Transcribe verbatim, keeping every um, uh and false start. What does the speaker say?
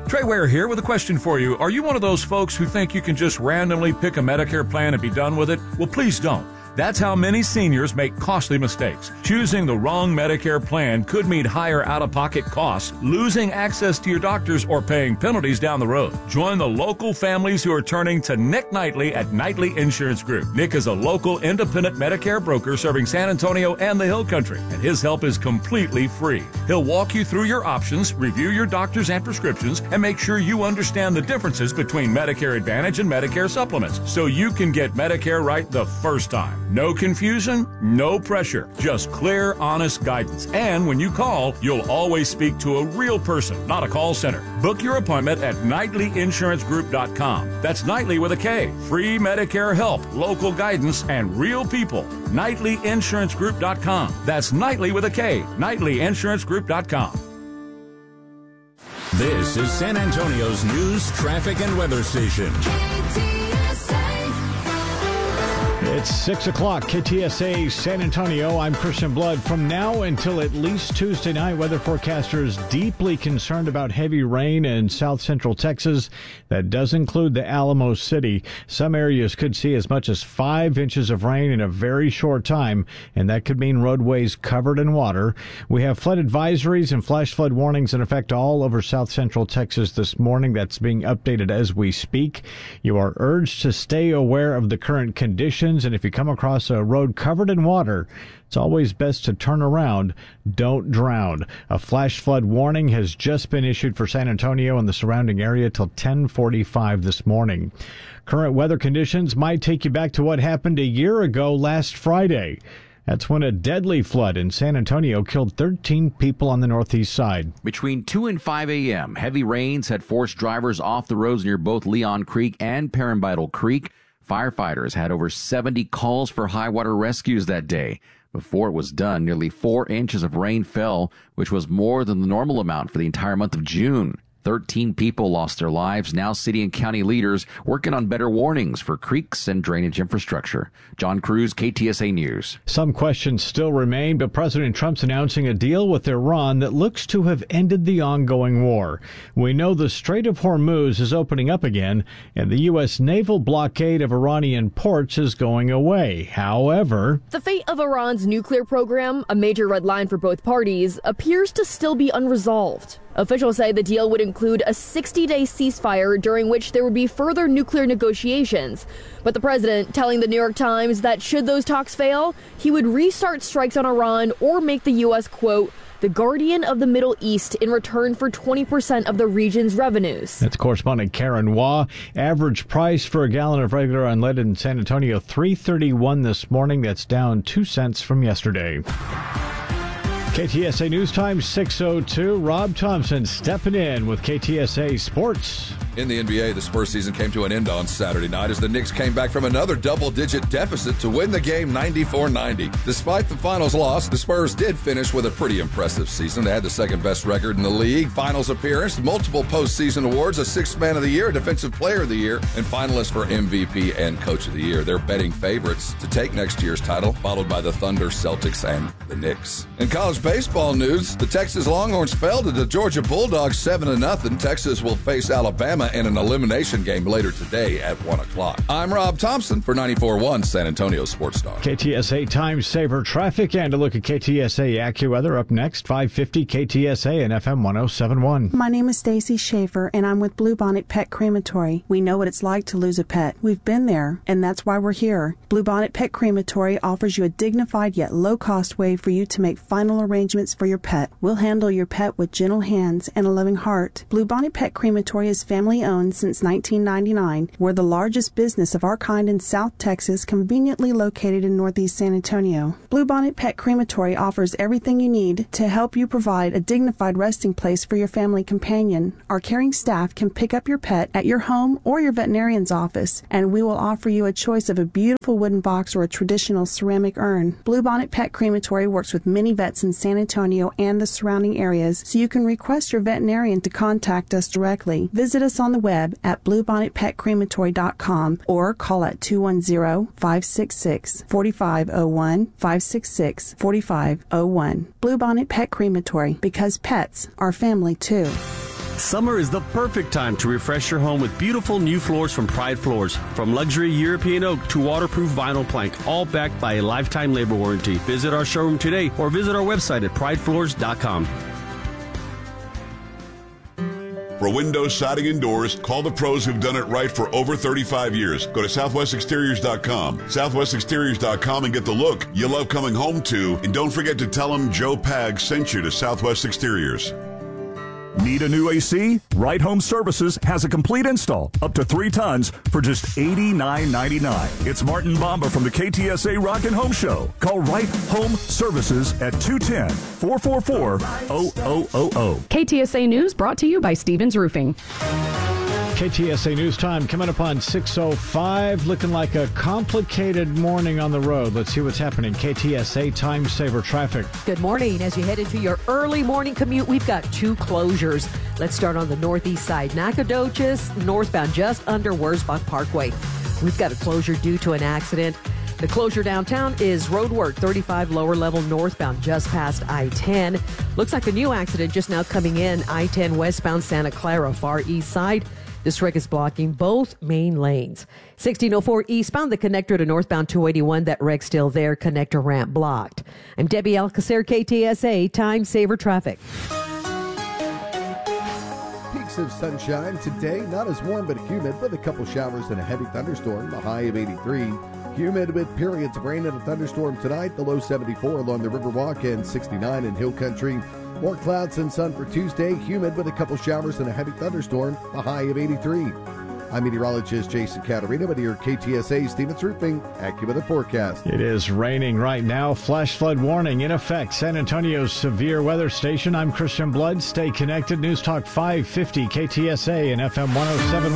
Trey Ware here with a question for you. Are you one of those folks who think you can just randomly pick a Medicare plan and be done with it? Well, please don't. That's how many seniors make costly mistakes. Choosing the wrong Medicare plan could mean higher out-of-pocket costs, losing access to your doctors, or paying penalties down the road. Join the local families who are turning to Nick Knightley at Knightley Insurance Group. Nick is a local independent Medicare broker serving San Antonio and the Hill Country, and his help is completely free. He'll walk you through your options, review your doctors and prescriptions, and make sure you understand the differences between Medicare Advantage and Medicare Supplements, so you can get Medicare right the first time. No confusion, no pressure, just clear, honest guidance. And when you call, you'll always speak to a real person, not a call center. Book your appointment at Knightley Insurance Group dot com. That's Knightley with a K. Free Medicare help, local guidance, and real people. Knightley Insurance Group dot com. That's Knightley with a K. Knightley Insurance Group dot com. This is San Antonio's news, traffic, and weather station. It's six o'clock, K T S A San Antonio. I'm Christian Blood. From now until at least Tuesday night, weather forecasters deeply concerned about heavy rain in south central Texas. That does include the Alamo City. Some areas could see as much as five inches of rain in a very short time, and that could mean roadways covered in water. We have flood advisories and flash flood warnings in effect all over south central Texas this morning. That's being updated as we speak. You are urged to stay aware of the current conditions. And if you come across a road covered in water, it's always best to turn around. Don't drown. A flash flood warning has just been issued for San Antonio and the surrounding area till ten forty-five this morning. Current weather conditions might take you back to what happened a year ago last Friday. That's when a deadly flood in San Antonio killed thirteen people on the northeast side. Between two and five a.m., heavy rains had forced drivers off the roads near both Leon Creek and Parambital Creek. Firefighters had over seventy calls for high water rescues that day. Before it was done, nearly four inches of rain fell, which was more than the normal amount for the entire month of June. Thirteen people lost their lives. Now city and county leaders working on better warnings for creeks and drainage infrastructure. John Cruz, K T S A News. Some questions still remain, but President Trump's announcing a deal with Iran that looks to have ended the ongoing war. We know the Strait of Hormuz is opening up again, and the U S naval blockade of Iranian ports is going away. However, the fate of Iran's nuclear program, a major red line for both parties, appears to still be unresolved. Officials say the deal would include a sixty-day ceasefire during which there would be further nuclear negotiations. But the president telling the New York Times that should those talks fail, he would restart strikes on Iran or make the U S, quote, the guardian of the Middle East in return for twenty percent of the region's revenues. That's correspondent Karen Waugh. Average price for a gallon of regular unleaded in San Antonio, three thirty-one this morning. That's down two cents from yesterday. K T S A News Time, six oh two. Rob Thompson stepping in with K T S A Sports. In the N B A, the Spurs season came to an end on Saturday night as the Knicks came back from another double-digit deficit to win the game ninety-four ninety. Despite the finals loss, the Spurs did finish with a pretty impressive season. They had the second-best record in the league, finals appearance, multiple postseason awards, a sixth man of the year, defensive player of the year, and finalists for M V P and coach of the year. They're betting favorites to take next year's title, followed by the Thunder, Celtics, and the Knicks. In college baseball news, the Texas Longhorns fell to the Georgia Bulldogs seven to nothing. Texas will face Alabama in an elimination game later today at one o'clock. I'm Rob Thompson for ninety-four point one San Antonio Sports Star. K T S A Time Saver traffic and a look at K T S A AccuWeather up next, five fifty K T S A and F M one oh seven point one. My name is Stacy Schaefer, and I'm with Bluebonnet Pet Crematory. We know what it's like to lose a pet. We've been there, and that's why we're here. Bluebonnet Pet Crematory offers you a dignified yet low-cost way for you to make final arrangements for your pet. We'll handle your pet with gentle hands and a loving heart. Bluebonnet Pet Crematory is family-owned since nineteen ninety-nine. We're the largest business of our kind in South Texas, conveniently located in Northeast San Antonio. Bluebonnet Pet Crematory offers everything you need to help you provide a dignified resting place for your family companion. Our caring staff can pick up your pet at your home or your veterinarian's office, and we will offer you a choice of a beautiful wooden box or a traditional ceramic urn. Bluebonnet Pet Crematory works with many vets in San Antonio and the surrounding areas, so you can request your veterinarian to contact us directly. Visit us on the web at bluebonnet pet crematory dot com or call at two one zero, five six six, four five zero one, five six six, four five zero one. Bluebonnet Pet Crematory, because pets are family too. Summer is the perfect time to refresh your home with beautiful new floors from Pride Floors. From luxury European oak to waterproof vinyl plank, all backed by a lifetime labor warranty. Visit our showroom today or visit our website at pride floors dot com. For windows, siding, and doors, call the pros who've done it right for over thirty-five years. Go to southwest exteriors dot com. southwest exteriors dot com and get the look you love coming home to. And don't forget to tell them Joe Pag sent you to Southwest Exteriors. Need a new A C? Right Home Services has a complete install up to three tons for just eighty-nine ninety-nine. It's Martin Bomba from the K T S A Rockin' Home Show. Call Right Home Services at two one zero, four four four, zero zero zero zero. K T S A News brought to you by Stevens Roofing. K T S A News Time coming up on six oh five. Looking like a complicated morning on the road. Let's see what's happening. K T S A Time Saver Traffic. Good morning. As you head into your early morning commute, we've got two closures. Let's start on the northeast side. Nacogdoches, northbound just under Wurzbach Parkway. We've got a closure due to an accident. The closure downtown is road work, thirty-five lower level northbound just past I ten. Looks like a new accident just now coming in I ten westbound Santa Clara, far east side. This wreck is blocking both main lanes. sixteen oh four eastbound, the connector to northbound two eighty-one, that wreck still there, connector ramp blocked. I'm Debbie Alcacer, K T S A Time Saver Traffic. Peaks of sunshine today, not as warm but humid with a couple showers and a heavy thunderstorm, the high of eighty-three. Humid with periods of rain and a thunderstorm tonight, the low seventy-four along the Riverwalk and sixty-nine in Hill Country. More clouds and sun for Tuesday, humid with a couple showers and a heavy thunderstorm, a high of eighty-three. I'm meteorologist Jason Caterina with your K T S A Stevens Roofing AccuWeather forecast. It is raining right now. Flash flood warning in effect. San Antonio's severe weather station. I'm Christian Blood. Stay connected. News Talk five fifty K T S A and F M one oh seven.